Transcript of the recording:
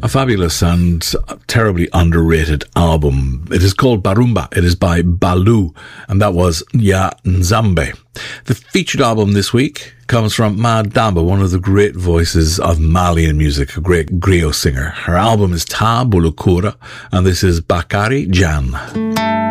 A fabulous and terribly underrated album. It is called Barumba. It is by Baloo, and that was Ya Nzambe. The featured album this week comes from Ma Damba, one of the great voices of Malian music, a great griot singer. Her album is Ta Bulukura, and this is Bakari Jan.